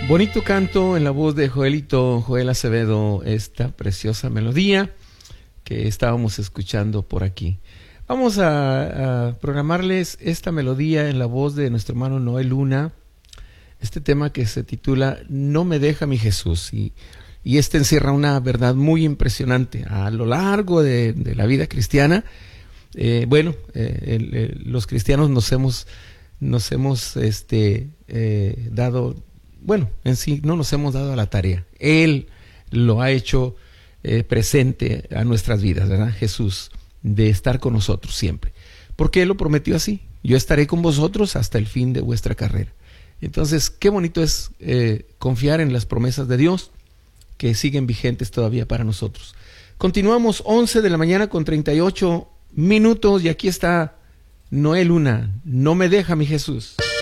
Bonito canto en la voz de Joel Acevedo, esta preciosa melodía que estábamos escuchando por aquí. Vamos a programarles esta melodía en la voz de nuestro hermano Noel Luna, este tema que se titula No me deja mi Jesús, y este encierra una verdad muy impresionante a lo largo de la vida cristiana. Los cristianos nos hemos dado, bueno, en sí no nos hemos dado a la tarea. Él lo ha hecho presente a nuestras vidas, ¿verdad? Jesús, de estar con nosotros siempre. Porque Él lo prometió así: yo estaré con vosotros hasta el fin de vuestra carrera. Entonces, qué bonito es confiar en las promesas de Dios que siguen vigentes todavía para nosotros. Continuamos 11 de la mañana con 38 minutos y aquí está Noel Luna, No me deja mi Jesús.